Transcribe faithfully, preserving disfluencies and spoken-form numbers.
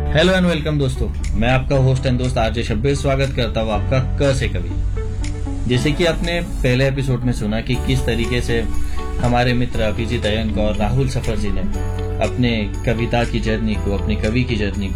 Hello and welcome दोस्तों, मैं आपका होस्ट एंड दोस्त आरजे शब्बीर स्वागत करता हूँ आपका क से कवि। जैसे कि आपने पहले एपिसोड में सुना कि किस तरीके से हमारे मित्र अभिजीत अयंक और राहुल सफर जी ने अपने कविता की जर्नी को, अपनी कवि की जर्नी